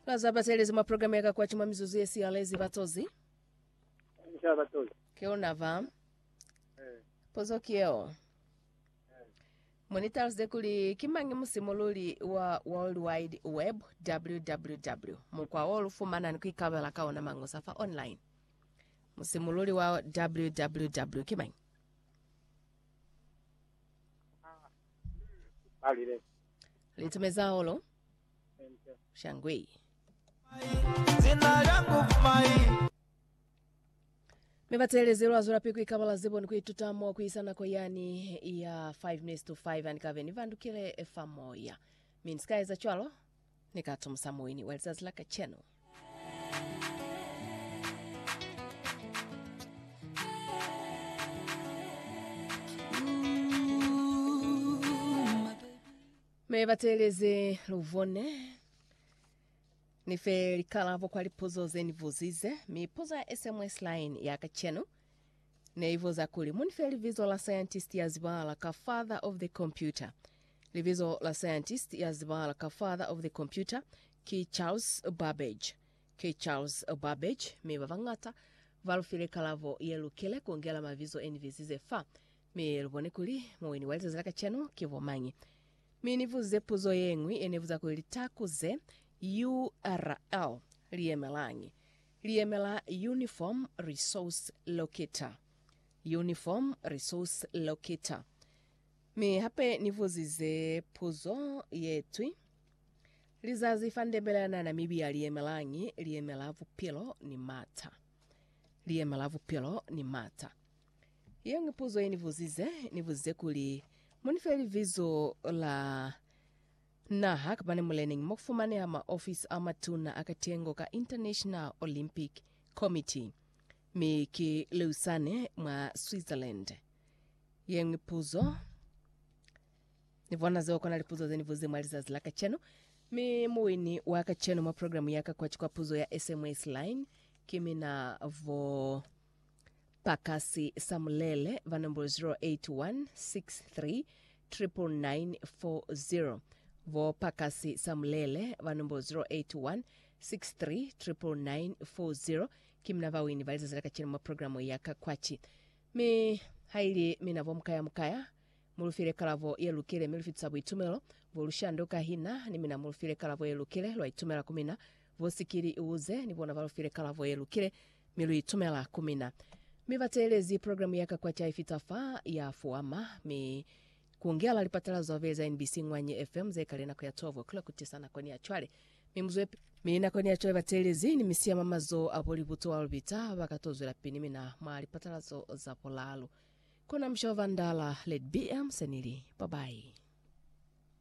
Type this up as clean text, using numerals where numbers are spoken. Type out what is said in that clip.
Lazabatelezi mwa programu yaka kwa chuma mizuzu yesi alezi batozi. Insha batozi. Keo nava. Pozo kieo. Monitors de kuli kimangi musimululi wa World Wide Web www. Mukwa olu fumana nikuikabela kaona mango safa online. Musimululi wa www kimangi. Alile. Litumeza olo. Shangwe. Mebatelezero azura piku ikabala zibo nikuitutamo kuisana kwa yani ya 5 minutes to 5 and kaveni vandukile efamoya. Minska eza chwalo nikatum samuini welsas laka cheno. Mebateleze luvone nife likalavo kwa lipozo zeni vuzize mipozo ya SMS line ya kachenu ne hivyo za kuli munife livizo la scientist ya zibala ka father of the computer livizo la scientist ya zibala ka father of the computer ki Charles Babbage mebavangata valufile kalavo yelukile kuongela mavizo eni vizize fa melubone kuli mweni waliza zilaka chenu kivo mangi minivuze puzo yengwi enevuza kuli takuze URL liemelangi liemela uniform resource locator mi hape nivuzize puzo yetwi lizazi fandebela na Namibia liemelangi liemelavu pilo ni mata yengi puzo nivuzize kuli munifeli vizo la naha kabane mulening mokfumane ama office ama tuna akatengo ka International Olympic Committee ki Lausanne mwa Switzerland yengi puzo nivona zeo kona lipuzo zenivuze mwaliza zilaka cheno mi muwini waka cheno mwa programu yaka kwa chukwa puzo ya SMS line kimi na vo pakasi samulele va number 081639940 vo pakasi samulele va number 081639940 kimna va wini valiza zilaka chini mwa programu yaka kwachi mi haili mina vo mkaya mulufile kalavo yelukile milufitu sabu itumelo volushandoka hina ni mina mulufile kalavo yelukile lwa itumela kumina vosikiri uze ni vona valufile kalavo yelukile milu itumela kumina mivatelezi programu yaka kwa chaifitafa ya fuama mi kuongela lipatala zoveza NBC Ngwanye FM zekalena kwa ya 12 o'clock kutisana koni ya chwale mimuzwe mina koni ya chwale vatelezi ni misia mamazo apolibuto walbita wakatozo la pinimi na malipatala zo za polalo kuna mshovandala let BM senili bye bye.